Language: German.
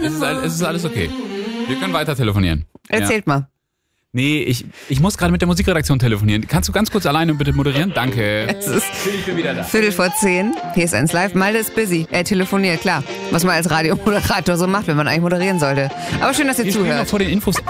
Es ist alles okay. Wir können weiter telefonieren. Erzählt mal. Nee, ich muss gerade mit der Musikredaktion telefonieren. Kannst du ganz kurz alleine bitte moderieren? Danke. Es ist Ich bin wieder da. 10:15. Hier ist eins live. Malte ist busy. Er telefoniert, klar. Was man als Radiomoderator so macht, wenn man eigentlich moderieren sollte. Aber schön, dass ihr Wir spielen noch zuhört. vor den Infos